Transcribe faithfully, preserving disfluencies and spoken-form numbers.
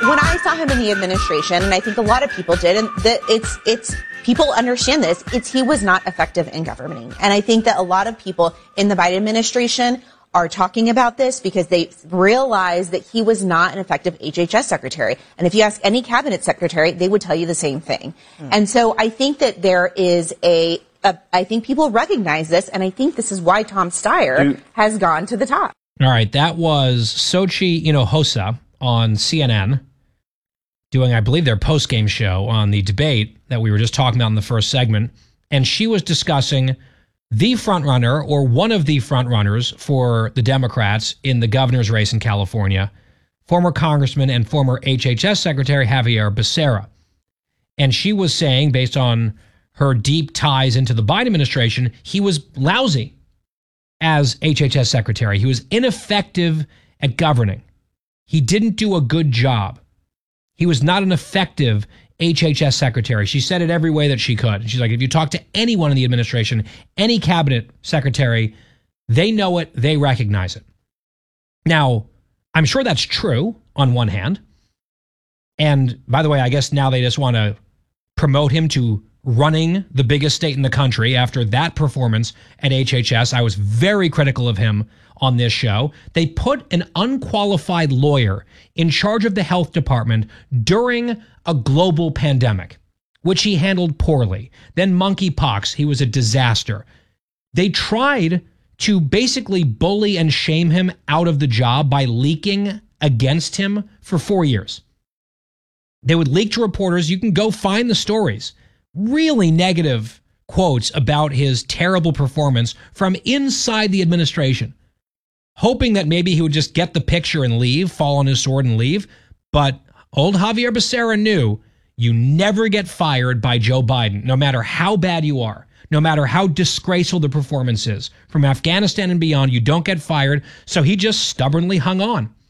when I saw him in the administration, and I think a lot of people did, and that it's it's people understand this, it's he was not effective in governing. And I think that a lot of people in the Biden administration are talking about this because they realize that he was not an effective H H S secretary. And if you ask any cabinet secretary, they would tell you the same thing. Mm. And so I think that there is a, a, I think people recognize this, and I think this is why Tom Steyer mm. has gone to the top. All right, that was Sochi Hinojosa on C N N doing, I believe, their post-game show on the debate that we were just talking about in the first segment. And she was discussing the frontrunner, or one of the frontrunners for the Democrats in the governor's race in California, former Congressman and former H H S Secretary Xavier Becerra. And she was saying, based on her deep ties into the Biden administration, he was lousy as H H S Secretary. He was ineffective at governing. He didn't do a good job. He was not an effective H H S secretary. She said it every way that she could. She's like, if you talk to anyone in the administration, any cabinet secretary, they know it, they recognize it. Now, I'm sure that's true on one hand. And by the way, I guess now they just want to promote him to running the biggest state in the country after that performance at H H S. I was very critical of him on this show. They put an unqualified lawyer in charge of the health department during a global pandemic, which he handled poorly. Then monkeypox, he was a disaster. They tried to basically bully and shame him out of the job by leaking against him for four years. They would leak to reporters. You can go find the stories. Really negative quotes about his terrible performance from inside the administration, hoping that maybe he would just get the picture and leave, fall on his sword and leave. But old Xavier Becerra knew you never get fired by Joe Biden, no matter how bad you are, no matter how disgraceful the performance is. From Afghanistan and beyond, you don't get fired. So he just stubbornly hung on.